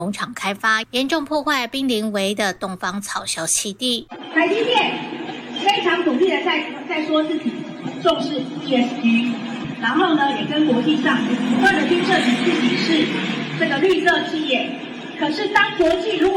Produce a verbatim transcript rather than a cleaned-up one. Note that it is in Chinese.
农场开发，严重破坏濒临危的东方草校栖地。 台积电非常努力的在在说自己重视 E S G， 然后呢也跟国际上不断的去证明自己是这个绿色企业。可是当国际如果